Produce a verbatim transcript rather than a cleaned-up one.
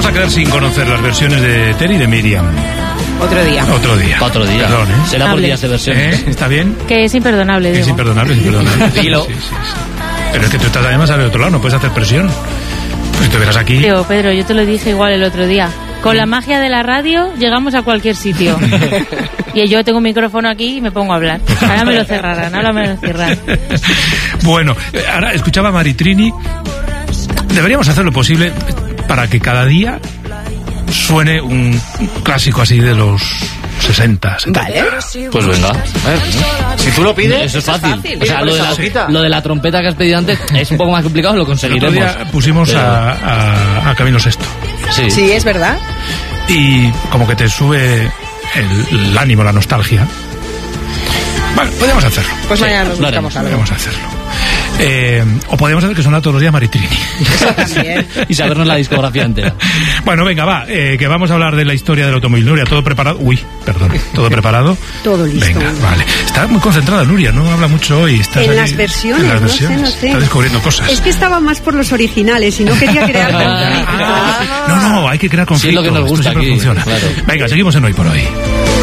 vamos a quedar sin conocer las versiones de Ter y de Miriam. Otro día. Otro día. Otro día. Perdón, ¿eh? Será por días de versiones. ¿Eh? ¿Está bien? Que es imperdonable, digo. Es imperdonable, es imperdonable. Dilo. Sí, sí, sí. Pero es que tú estás además a ver otro lado, no puedes hacer presión. Pues si te verás aquí... Tío, Pedro, yo te lo dije igual el otro día. Con la magia de la radio llegamos a cualquier sitio. Y yo tengo un micrófono aquí y me pongo a hablar. Ahora me lo cerrarán, ahora me lo cierran. Bueno, ahora escuchaba a Maritrini. Deberíamos hacer lo posible para que cada día suene un clásico así de los sesenta, setenta. Vale. Pues venga. Si tú lo pides, Eso es fácil. fácil. O sea, lo de, la, lo de la trompeta que has pedido antes es un poco más complicado, lo El otro conseguiremos. día pusimos Pero- a, a, a Camilo Sesto. Sí. Sí, es verdad. Y como que te sube el, el ánimo, la nostalgia. Bueno, podríamos hacerlo. Pues mañana nos lo buscamos algo. Podríamos hacerlo. Eh, o podríamos hacer que suena todos los días Maritrini. Eso también. Y sabernos la discografía entera. Bueno, venga, va, eh, que vamos a hablar de la historia del automóvil. Nuria, ¿todo preparado? Uy, perdón, ¿todo preparado? Todo listo. Venga, vale. Está muy concentrada Nuria, no habla mucho hoy. Estás En ahí- las versiones, en las no sé, versiones. no sé. Está descubriendo cosas. Es que estaba más por los originales y no quería crear conflicto. Ah, no, no, hay que crear Sí, es lo conflictos. que nos gusta Esto siempre aquí, funciona. claro. Venga, seguimos en Hoy por Hoy.